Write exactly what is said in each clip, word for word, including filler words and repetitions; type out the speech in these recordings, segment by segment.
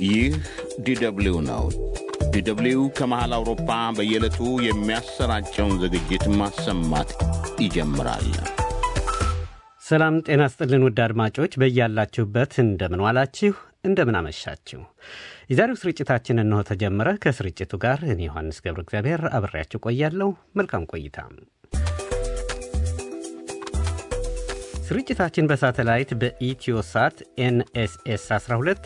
ይህ ዲደብሊው ነው። ዲደብሊው ከመሃል አውሮፓ በየዕለቱ የሚያሰራጨውን ዝግጅት ማሰማት ይጀምራል። ሰላም ጤና ይስጥልን ውድ አድማጮች፣ በእያላችሁበት እንደምን ዋላችሁ እንደምን አመሻችሁ። የዛሬው ስርጭታችን እነሆ ተጀመረ። ከስርጭቱ ጋር እኔ ዮሐንስ ገብረ እግዚአብሔር አብሬያችሁ ቆያለሁ። መልካም ቆይታ። ስርጭታችን በሳተላይት በኢትዮሳት ኤንኤስኤስ አስራ ሁለት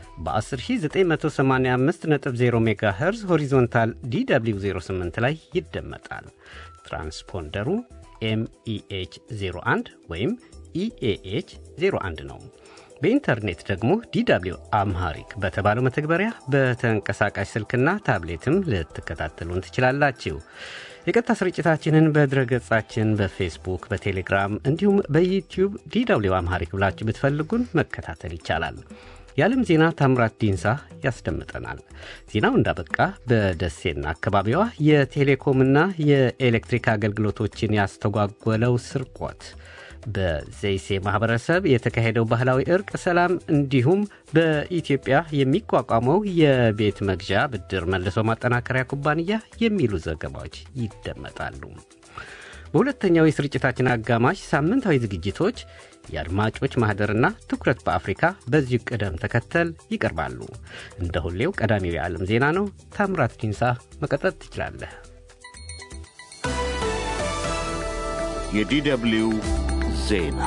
በ10985 ነጥብ ዜሮ ሜጋሄርዝ ሆሪዞንታል ዲደብሊው ዜሮ ስምንት ላይ ይደመጣል። ትራንስፖንደሩ ኤምኢኤች ዜሮ አንድ ወይም ኢኤኤች ዜሮ አንድ ነው። በኢንተርኔት ደግሞ ዲደብሊው አምሃሪክ በተባለው መተግበሪያ በተንቀሳቃሽ ስልክና ታብሌትም ልትከታተሉን ትችላላችሁ። የቀጥታ ስርጭታችንን በድረገጻችን በፌስቡክ፣ በቴሌግራም እንዲሁም በዩቲዩብ ዲደብሊው አምሃሪክ ብላችሁ ብትፈልጉን መከታተል ይቻላል። የዓለም ዜና ታምራት ዲንሳ ያስደምጠናል። ዜናው እንዳበቃ በደሴና አካባቢዋ የቴሌኮምና የኤሌክትሪክ አገልግሎቶችን ያስተጓጎለው ስርቆት፣ በዘይሴ ማህበረሰብ የተካሄደው ባህላዊ እርቅ ሰላም፣ እንዲሁም በኢትዮጵያ የሚቋቋመው የቤት መግዣ ብድር መልሶ ማጠናከሪያ ኩባንያ የሚሉ ዘገባዎች ይደመጣሉ። በሁለተኛው የስርጭታችን አጋማሽ ሳምንታዊ ዝግጅቶች የአድማጮች ማህደርና ትኩረት በአፍሪካ በዚሁ ቅደም ተከተል ይቀርባሉ። እንደ ሁሌው ቀዳሚው የዓለም ዜና ነው። ታምራት ዲንሳ መቀጠል ትችላለህ። የዲደብሊው ዜና።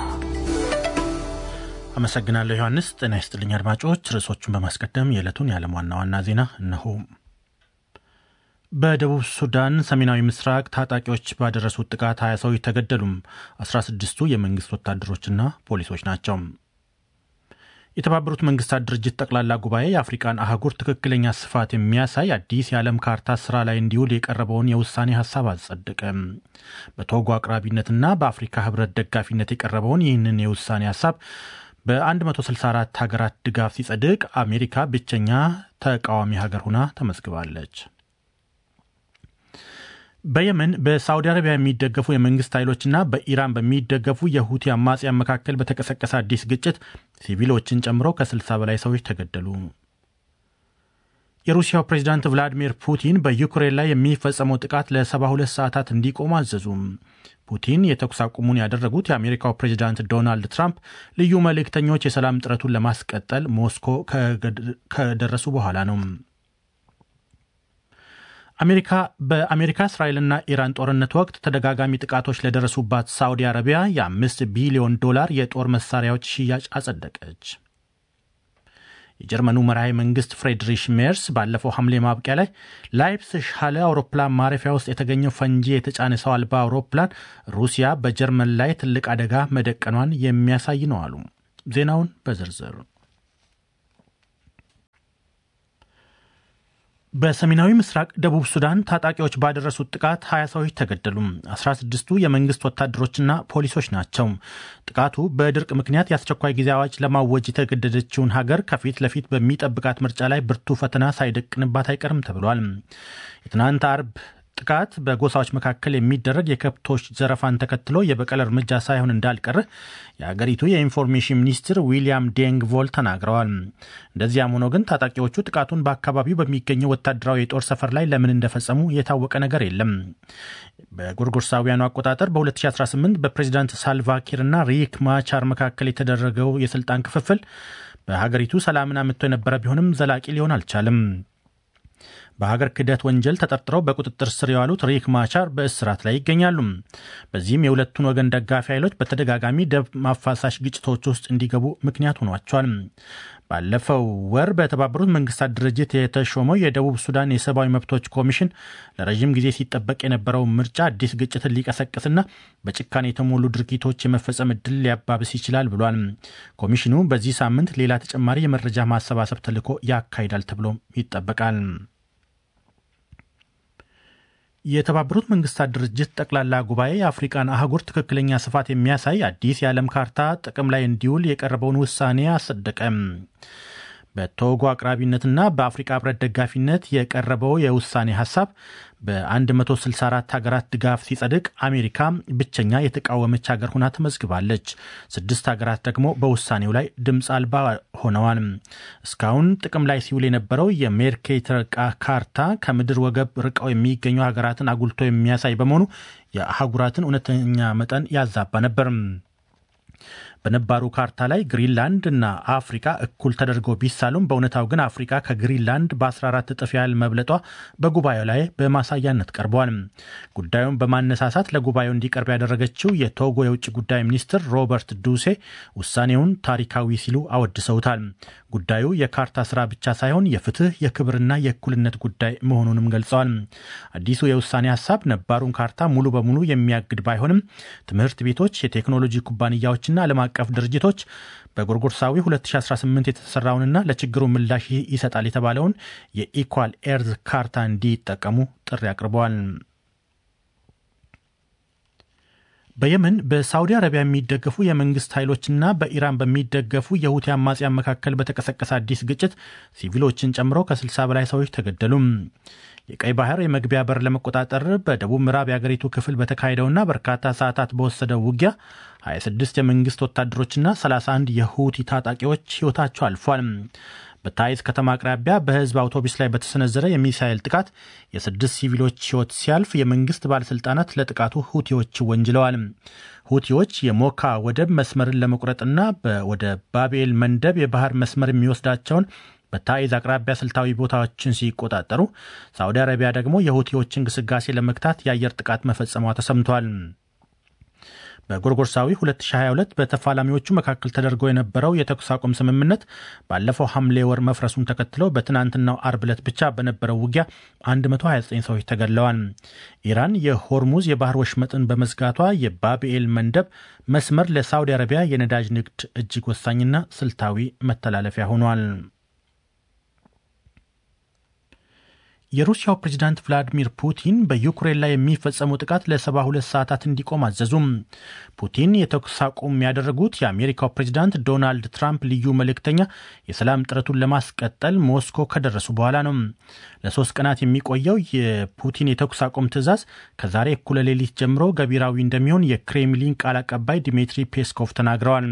አመሰግናለሁ ዮሐንስ። ጤና ይስጥልኝ አድማጮች። ርዕሶቹን በማስቀደም የዕለቱን የዓለም ዋና ዋና ዜና እነሆ። በደቡብ ሱዳን ሰሜናዊ ምስራቅ ታጣቂዎች ባደረሱት ጥቃት ሀያ ሰዎች ተገደሉም። አስራ ስድስቱ የመንግስት ወታደሮችና ፖሊሶች ናቸው። የተባበሩት መንግስታት ድርጅት ጠቅላላ ጉባኤ የአፍሪካን አህጉር ትክክለኛ ስፋት የሚያሳይ አዲስ የዓለም ካርታ ስራ ላይ እንዲውል የቀረበውን የውሳኔ ሀሳብ አጸደቀ። በቶጎ አቅራቢነትና በአፍሪካ ህብረት ደጋፊነት የቀረበውን ይህንን የውሳኔ ሀሳብ በ164 ሀገራት ድጋፍ ሲጸድቅ አሜሪካ ብቸኛ ተቃዋሚ ሀገር ሆና ተመዝግባለች። በየመን በሳዑዲ አረቢያ የሚደገፉ የመንግስት ኃይሎችና በኢራን በሚደገፉ የሁቲ አማጽያን መካከል በተቀሰቀሰ አዲስ ግጭት ሲቪሎችን ጨምሮ ከስልሳ በላይ ሰዎች ተገደሉ። የሩሲያው ፕሬዝዳንት ቭላዲሚር ፑቲን በዩክሬን ላይ የሚፈጸመው ጥቃት ለሰባ ሁለት ሰዓታት እንዲቆም አዘዙ። ፑቲን የተኩስ አቁሙን ያደረጉት የአሜሪካው ፕሬዝዳንት ዶናልድ ትራምፕ ልዩ መልእክተኞች የሰላም ጥረቱን ለማስቀጠል ሞስኮ ከደረሱ በኋላ ነው። አሜሪካ በአሜሪካ እስራኤልና ኢራን ጦርነት ወቅት ተደጋጋሚ ጥቃቶች ለደረሱባት ሳዑዲ አረቢያ የአምስት ቢሊዮን ዶላር የጦር መሳሪያዎች ሽያጭ አጸደቀች። የጀርመኑ መራሄ መንግስት ፍሬድሪሽ ሜርስ ባለፈው ሐምሌ ማብቂያ ላይ ላይፕሲሽ ሃለ አውሮፕላን ማረፊያ ውስጥ የተገኘው ፈንጂ የተጫነ ሰው አልባ አውሮፕላን ሩሲያ በጀርመን ላይ ትልቅ አደጋ መደቀኗን የሚያሳይ ነው አሉ። ዜናውን በዝርዝር። በሰሜናዊ ምስራቅ ደቡብ ሱዳን ታጣቂዎች ባደረሱት ጥቃት ሀያ ሰዎች ተገደሉ። አስራ ስድስቱ የመንግስት ወታደሮችና ፖሊሶች ናቸው። ጥቃቱ በድርቅ ምክንያት የአስቸኳይ ጊዜ አዋጅ ለማወጅ የተገደደችውን ሀገር ከፊት ለፊት በሚጠብቃት ምርጫ ላይ ብርቱ ፈተና ሳይደቅንባት አይቀርም ተብሏል። የትናንት አርብ ጥቃት በጎሳዎች መካከል የሚደረግ የከብቶች ዘረፋን ተከትሎ የበቀል እርምጃ ሳይሆን እንዳልቀረ የአገሪቱ የኢንፎርሜሽን ሚኒስትር ዊሊያም ዴንግ ቮል ተናግረዋል። እንደዚያም ሆኖ ግን ታጣቂዎቹ ጥቃቱን በአካባቢው በሚገኘው ወታደራዊ የጦር ሰፈር ላይ ለምን እንደፈጸሙ የታወቀ ነገር የለም። በጎርጎርሳውያኑ አቆጣጠር በ2018 በፕሬዚዳንት ሳልቫኪርና ሪክ ማቻር መካከል የተደረገው የስልጣን ክፍፍል በሀገሪቱ ሰላምን አምጥቶ የነበረ ቢሆንም ዘላቂ ሊሆን አልቻለም። በሀገር ክህደት ወንጀል ተጠርጥረው በቁጥጥር ስር የዋሉት ሪክ ማቻር በእስራት ላይ ይገኛሉ። በዚህም የሁለቱን ወገን ደጋፊ ኃይሎች በተደጋጋሚ ደም ማፋሳሽ ግጭቶች ውስጥ እንዲገቡ ምክንያት ሆኗቸዋል። ባለፈው ወር በተባበሩት መንግስታት ድርጅት የተሾመው የደቡብ ሱዳን የሰብአዊ መብቶች ኮሚሽን ለረጅም ጊዜ ሲጠበቅ የነበረው ምርጫ አዲስ ግጭትን ሊቀሰቅስና በጭካኔ የተሞሉ ድርጊቶች የመፈጸም ዕድል ሊያባብስ ይችላል ብሏል። ኮሚሽኑ በዚህ ሳምንት ሌላ ተጨማሪ የመረጃ ማሰባሰብ ተልዕኮ ያካሂዳል ተብሎ ይጠበቃል። የተባበሩት መንግስታት ድርጅት ጠቅላላ ጉባኤ የአፍሪካን አህጉር ትክክለኛ ስፋት የሚያሳይ አዲስ የዓለም ካርታ ጥቅም ላይ እንዲውል የቀረበውን ውሳኔ አጸደቀ። በቶጎ አቅራቢነትና በአፍሪካ ህብረት ደጋፊነት የቀረበው የውሳኔ ሐሳብ በ164 ሀገራት ድጋፍ ሲጸድቅ አሜሪካ ብቸኛ የተቃወመች ሀገር ሆና ተመዝግባለች። ስድስት ሀገራት ደግሞ በውሳኔው ላይ ድምፅ አልባ ሆነዋል። እስካሁን ጥቅም ላይ ሲውል የነበረው የሜርኬተር ካርታ ከምድር ወገብ ርቀው የሚገኙ ሀገራትን አጉልቶ የሚያሳይ በመሆኑ የአህጉራትን እውነተኛ መጠን ያዛባ ነበር። በነባሩ ካርታ ላይ ግሪንላንድ እና አፍሪካ እኩል ተደርገው ቢሳሉም በእውነታው ግን አፍሪካ ከግሪንላንድ በ14 እጥፍ ያህል መብለጧ በጉባኤው ላይ በማሳያነት ቀርቧል። ጉዳዩን በማነሳሳት ለጉባኤው እንዲቀርብ ያደረገችው የቶጎ የውጭ ጉዳይ ሚኒስትር ሮበርት ዱሴ ውሳኔውን ታሪካዊ ሲሉ አወድሰውታል። ጉዳዩ የካርታ ስራ ብቻ ሳይሆን የፍትህ፣ የክብርና የእኩልነት ጉዳይ መሆኑንም ገልጸዋል። አዲሱ የውሳኔ ሀሳብ ነባሩን ካርታ ሙሉ በሙሉ የሚያግድ ባይሆንም ትምህርት ቤቶች፣ የቴክኖሎጂ ኩባንያዎችና ዓለም አቀፍ ድርጅቶች በጎርጎርሳዊ ሁለት ሺህ አስራ ስምንት የተሰራውንና ለችግሩ ምላሽ ይሰጣል የተባለውን የኢኳል ኤርዝ ካርታ እንዲጠቀሙ ጥሪ አቅርበዋል። በየመን በሳውዲ አረቢያ የሚደገፉ የመንግስት ኃይሎችና በኢራን በሚደገፉ የሁቲ አማጽያን መካከል በተቀሰቀሰ አዲስ ግጭት ሲቪሎችን ጨምሮ ከስልሳ በላይ ሰዎች ተገደሉ። የቀይ ባህር የመግቢያ በር ለመቆጣጠር በደቡብ ምዕራብ የአገሪቱ ክፍል በተካሄደውና በርካታ ሰዓታት በወሰደው ውጊያ ሀያ ስድስት የመንግስት ወታደሮችና ሰላሳ አንድ የሁቲ ታጣቂዎች ሕይወታቸው አልፏል። በታይዝ ከተማ አቅራቢያ በህዝብ አውቶቡስ ላይ በተሰነዘረ የሚሳኤል ጥቃት የስድስት ሲቪሎች ሕይወት ሲያልፍ የመንግስት ባለስልጣናት ለጥቃቱ ሁቲዎች ወንጅለዋል። ሁቲዎች የሞካ ወደብ መስመርን ለመቁረጥና ወደ ባቤል መንደብ የባህር መስመር የሚወስዳቸውን በታይዝ አቅራቢያ ስልታዊ ቦታዎችን ሲቆጣጠሩ፣ ሳዑዲ አረቢያ ደግሞ የሁቲዎችን እንቅስቃሴ ለመግታት የአየር ጥቃት መፈጸሟ ተሰምቷል። በጎርጎርሳዊ ሁለት ሺህ ሀያ ሁለት በተፋላሚዎቹ መካከል ተደርጎ የነበረው የተኩስ አቁም ስምምነት ባለፈው ሐምሌ ወር መፍረሱን ተከትሎ በትናንትናው አርብ ዕለት ብቻ በነበረው ውጊያ መቶ ሃያ ዘጠኝ ሰዎች ተገድለዋል። ኢራን የሆርሙዝ የባህር ወሽመጥን በመዝጋቷ የባቢኤል መንደብ መስመር ለሳዑዲ አረቢያ የነዳጅ ንግድ እጅግ ወሳኝና ስልታዊ መተላለፊያ ሆኗል። የሩሲያው ፕሬዝዳንት ቭላዲሚር ፑቲን በዩክሬን ላይ የሚፈጸሙ ጥቃት ለሰባ ሁለት ሰዓታት እንዲቆም አዘዙም። ፑቲን የተኩስ አቁም ያደረጉት የአሜሪካው ፕሬዝዳንት ዶናልድ ትራምፕ ልዩ መልእክተኛ የሰላም ጥረቱን ለማስቀጠል ሞስኮ ከደረሱ በኋላ ነው። ለሶስት ቀናት የሚቆየው የፑቲን የተኩስ አቁም ትዕዛዝ ከዛሬ እኩለ ሌሊት ጀምሮ ገቢራዊ እንደሚሆን የክሬምሊን ቃል አቀባይ ዲሚትሪ ፔስኮቭ ተናግረዋል።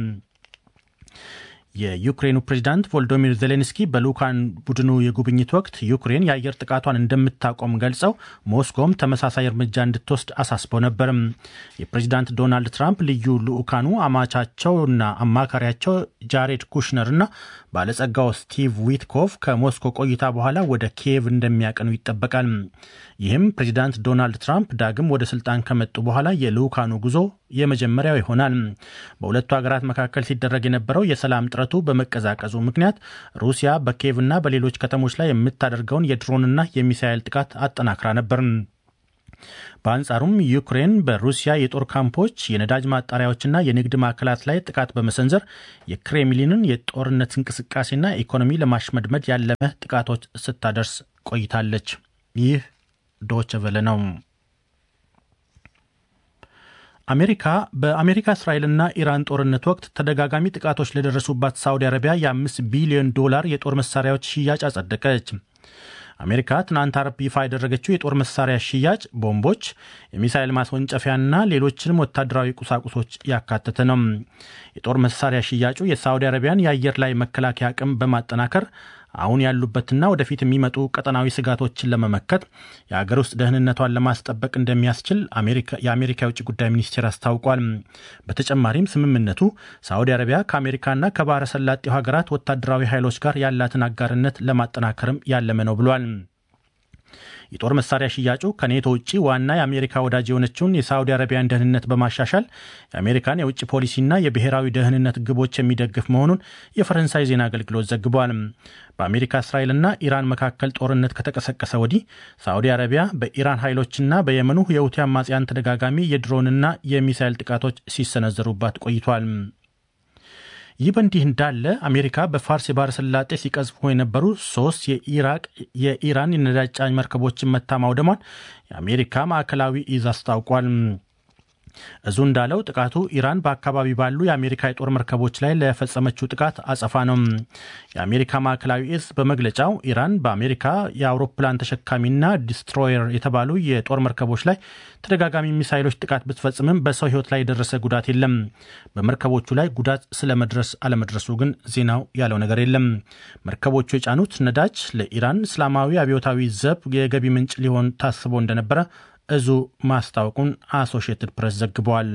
የዩክሬኑ ፕሬዝዳንት ቮሎዶሚር ዜሌንስኪ በልዑካን ቡድኑ የጉብኝት ወቅት ዩክሬን የአየር ጥቃቷን እንደምታቆም ገልጸው ሞስኮም ተመሳሳይ እርምጃ እንድትወስድ አሳስበው ነበር። የፕሬዝዳንት ዶናልድ ትራምፕ ልዩ ልዑካኑ አማቻቸውና አማካሪያቸው ጃሬድ ኩሽነርና ባለጸጋው ስቲቭ ዊትኮቭ ከሞስኮ ቆይታ በኋላ ወደ ኪየቭ እንደሚያቀኑ ይጠበቃል። ይህም ፕሬዝዳንት ዶናልድ ትራምፕ ዳግም ወደ ስልጣን ከመጡ በኋላ የልዑካኑ ጉዞ የመጀመሪያው ይሆናል። በሁለቱ ሀገራት መካከል ሲደረግ የነበረው የሰላም ጥረቱ በመቀዛቀዙ ምክንያት ሩሲያ በኪየቭና በሌሎች ከተሞች ላይ የምታደርገውን የድሮንና የሚሳኤል ጥቃት አጠናክራ ነበር። በአንጻሩም ዩክሬን በሩሲያ የጦር ካምፖች፣ የነዳጅ ማጣሪያዎችና የንግድ ማዕከላት ላይ ጥቃት በመሰንዘር የክሬምሊንን የጦርነት እንቅስቃሴና ኢኮኖሚ ለማሽመድመድ ያለመ ጥቃቶች ስታደርስ ቆይታለች። ይህ ዶይቼ ቬለ ነው። አሜሪካ በአሜሪካ እስራኤልና ኢራን ጦርነት ወቅት ተደጋጋሚ ጥቃቶች ለደረሱባት ሳዑዲ አረቢያ የአምስት ቢሊዮን ዶላር የጦር መሳሪያዎች ሽያጭ አጸደቀች። አሜሪካ ትናንት አርብ ይፋ ያደረገችው የጦር መሳሪያ ሽያጭ ቦምቦች፣ የሚሳኤል ማስወንጨፊያና ሌሎችንም ወታደራዊ ቁሳቁሶች ያካተተ ነው። የጦር መሳሪያ ሽያጩ የሳዑዲ አረቢያን የአየር ላይ መከላከያ አቅም በማጠናከር አሁን ያሉበትና ወደፊት የሚመጡ ቀጠናዊ ስጋቶችን ለመመከት የሀገር ውስጥ ደህንነቷን ለማስጠበቅ እንደሚያስችል የአሜሪካ የውጭ ጉዳይ ሚኒስቴር አስታውቋል። በተጨማሪም ስምምነቱ ሳዑዲ አረቢያ ከአሜሪካና ከባህረ ሰላጤው ሀገራት ወታደራዊ ኃይሎች ጋር ያላትን አጋርነት ለማጠናከርም ያለመ ነው ብሏል። የጦር መሳሪያ ሽያጩ ከኔቶ ውጪ ዋና የአሜሪካ ወዳጅ የሆነችውን የሳዑዲ አረቢያን ደህንነት በማሻሻል የአሜሪካን የውጭ ፖሊሲና የብሔራዊ ደህንነት ግቦች የሚደግፍ መሆኑን የፈረንሳይ ዜና አገልግሎት ዘግቧል። በአሜሪካ እስራኤልና ኢራን መካከል ጦርነት ከተቀሰቀሰ ወዲህ ሳዑዲ አረቢያ በኢራን ኃይሎችና በየመኑ የሁቲ አማጽያን ተደጋጋሚ የድሮንና የሚሳኤል ጥቃቶች ሲሰነዘሩባት ቆይቷል። ይህ በእንዲህ እንዳለ አሜሪካ በፋርስ የባህረ ሰላጤ ሲቀዝፉ የነበሩ ሶስት የኢራቅ የኢራን የነዳጅ ጫኝ መርከቦችን መታ ማውደሟን የአሜሪካ ማዕከላዊ እዝ አስታውቋል። እዙ እንዳለው ጥቃቱ ኢራን በአካባቢ ባሉ የአሜሪካ የጦር መርከቦች ላይ ለፈጸመችው ጥቃት አጸፋ ነው። የአሜሪካ ማዕከላዊ እዝ በመግለጫው ኢራን በአሜሪካ የአውሮፕላን ተሸካሚና ዲስትሮየር የተባሉ የጦር መርከቦች ላይ ተደጋጋሚ ሚሳይሎች ጥቃት ብትፈጽምም በሰው ሕይወት ላይ የደረሰ ጉዳት የለም። በመርከቦቹ ላይ ጉዳት ስለመድረስ አለመድረሱ ግን ዜናው ያለው ነገር የለም። መርከቦቹ የጫኑት ነዳጅ ለኢራን እስላማዊ አብዮታዊ ዘብ የገቢ ምንጭ ሊሆን ታስቦ እንደነበረ እዙ ማስታወቁን አሶሺየትድ ፕሬስ ዘግቧል።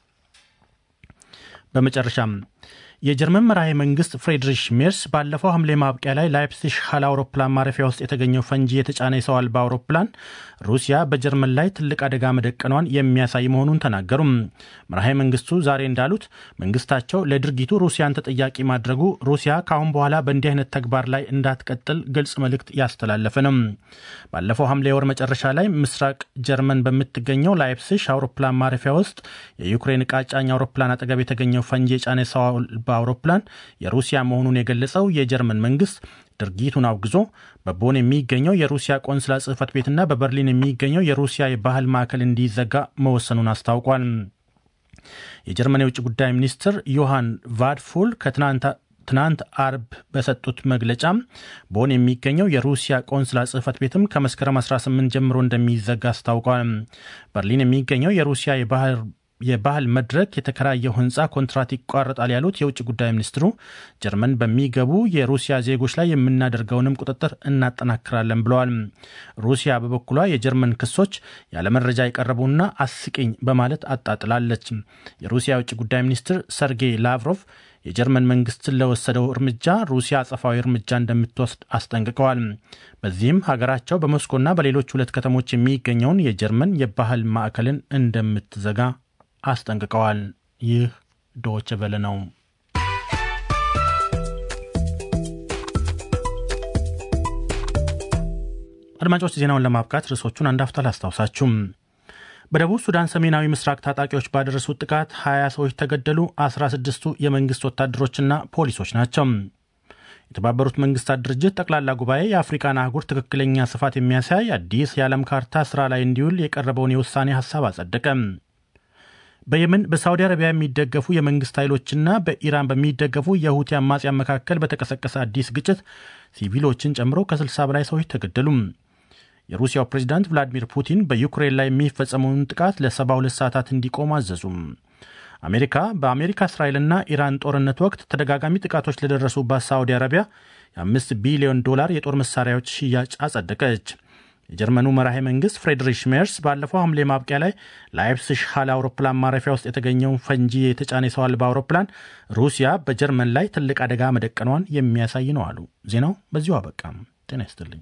በመጨረሻም የጀርመን መራሄ መንግስት ፍሬድሪሽ ሜርስ ባለፈው ሐምሌ ማብቂያ ላይ ላይፕሲሽ ሃል አውሮፕላን ማረፊያ ውስጥ የተገኘው ፈንጂ የተጫነ የሰው አልባ አውሮፕላን ሩሲያ በጀርመን ላይ ትልቅ አደጋ መደቀኗን የሚያሳይ መሆኑን ተናገሩ። መራሄ መንግስቱ ዛሬ እንዳሉት መንግስታቸው ለድርጊቱ ሩሲያን ተጠያቂ ማድረጉ ሩሲያ ካሁን በኋላ በእንዲህ አይነት ተግባር ላይ እንዳትቀጥል ግልጽ መልእክት ያስተላለፈ ነው። ባለፈው ሐምሌ ወር መጨረሻ ላይ ምስራቅ ጀርመን በምትገኘው ላይፕሲሽ አውሮፕላን ማረፊያ ውስጥ የዩክሬን ዕቃ ጫኝ አውሮፕላን አጠገብ የተገኘው ፈንጂ የጫነ ሰው በአውሮፕላን የሩሲያ መሆኑን የገለጸው የጀርመን መንግስት ድርጊቱን አውግዞ በቦን የሚገኘው የሩሲያ ቆንስላ ጽሕፈት ቤትና በበርሊን የሚገኘው የሩሲያ የባህል ማዕከል እንዲዘጋ መወሰኑን አስታውቋል። የጀርመን የውጭ ጉዳይ ሚኒስትር ዮሐን ቫድፉል ከትናንት ትናንት አርብ በሰጡት መግለጫ ቦን የሚገኘው የሩሲያ ቆንስላ ጽሕፈት ቤትም ከመስከረም አስራ ስምንት ጀምሮ እንደሚዘጋ አስታውቋል። በርሊን የሚገኘው የሩሲያ የባህል የባህል መድረክ የተከራየው ህንፃ ኮንትራት ይቋረጣል ያሉት የውጭ ጉዳይ ሚኒስትሩ ጀርመን በሚገቡ የሩሲያ ዜጎች ላይ የምናደርገውንም ቁጥጥር እናጠናክራለን ብለዋል። ሩሲያ በበኩሏ የጀርመን ክሶች ያለመረጃ የቀረቡና አስቂኝ በማለት አጣጥላለች። የሩሲያ የውጭ ጉዳይ ሚኒስትር ሰርጌይ ላቭሮቭ የጀርመን መንግስትን ለወሰደው እርምጃ ሩሲያ አጸፋዊ እርምጃ እንደምትወስድ አስጠንቅቀዋል። በዚህም ሀገራቸው በሞስኮና በሌሎች ሁለት ከተሞች የሚገኘውን የጀርመን የባህል ማዕከልን እንደምትዘጋ አስጠንቅቀዋል። ይህ ዶይቼ ቬለ ነው። አድማጮች ዜናውን ለማብቃት ርዕሶቹን አንድ አፍታ ላስታውሳችሁ። በደቡብ ሱዳን ሰሜናዊ ምስራቅ ታጣቂዎች ባደረሱት ጥቃት ሀያ ሰዎች ተገደሉ። አስራ ስድስቱ የመንግስት ወታደሮችና ፖሊሶች ናቸው። የተባበሩት መንግስታት ድርጅት ጠቅላላ ጉባኤ የአፍሪካን አህጉር ትክክለኛ ስፋት የሚያሳይ አዲስ የዓለም ካርታ ስራ ላይ እንዲውል የቀረበውን የውሳኔ ሐሳብ አጸደቀ። በየመን በሳውዲ አረቢያ የሚደገፉ የመንግስት ኃይሎችና በኢራን በሚደገፉ የሁቲ አማጽያን መካከል በተቀሰቀሰ አዲስ ግጭት ሲቪሎችን ጨምሮ ከስልሳ በላይ ሰዎች ተገደሉ። የሩሲያው ፕሬዝዳንት ቭላዲሚር ፑቲን በዩክሬን ላይ የሚፈጸመውን ጥቃት ለሰባ ሁለት ሰዓታት እንዲቆም አዘዙ። አሜሪካ በአሜሪካ እስራኤልና ኢራን ጦርነት ወቅት ተደጋጋሚ ጥቃቶች ለደረሱባት ሳውዲ አረቢያ የአምስት ቢሊዮን ዶላር የጦር መሳሪያዎች ሽያጭ አጸደቀች። የጀርመኑ መራሄ መንግስት ፍሬድሪሽ ሜርስ ባለፈው ሐምሌ ማብቂያ ላይ ላይፕሲሽ ሃል አውሮፕላን ማረፊያ ውስጥ የተገኘውን ፈንጂ የተጫነ ሰው አልባ አውሮፕላን ሩሲያ በጀርመን ላይ ትልቅ አደጋ መደቀኗን የሚያሳይ ነው አሉ። ዜናው በዚሁ አበቃም። ጤና ይስጥልኝ።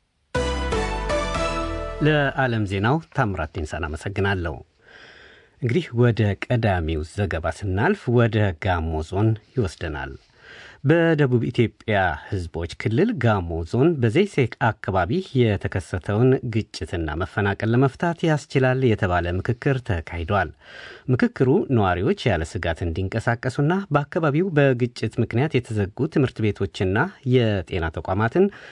ለዓለም ዜናው ታምራት ዲንሳን አመሰግናለሁ። እንግዲህ ወደ ቀዳሚው ዘገባ ስናልፍ ወደ ጋሞ ዞን ይወስደናል። በደቡብ ኢትዮጵያ ህዝቦች ክልል ጋሞ ዞን በዘይሴ አካባቢ የተከሰተውን ግጭትና መፈናቀል ለመፍታት ያስችላል የተባለ ምክክር ተካሂዷል። ምክክሩ ነዋሪዎች ያለ ስጋት እንዲንቀሳቀሱና በአካባቢው በግጭት ምክንያት የተዘጉ ትምህርት ቤቶችና የጤና ተቋማትን